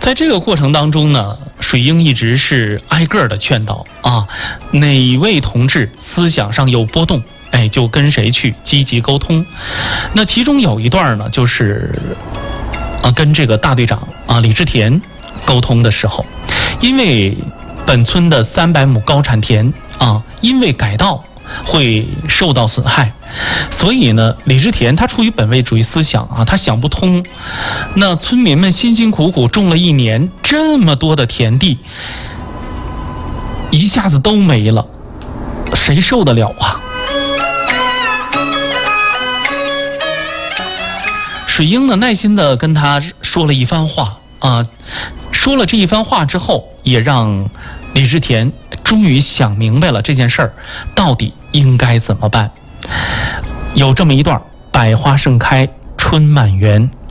在这个过程当中呢，水英一直是挨个的劝导啊，哪位同志思想上有波动，就跟谁去积极沟通。那其中有一段呢，就是跟这个大队长李志田沟通的时候，因为本村的300亩高产田因为改道会受到损害，所以呢，李志田他出于本位主义思想他想不通，那村民们辛辛苦苦种了1年，这么多的田地，一下子都没了，谁受得了啊？水英呢，耐心地跟他说了一番话说了这一番话之后，也让李志田终于想明白了这件事儿到底应该怎么办。有这么一段：百花盛开春满园，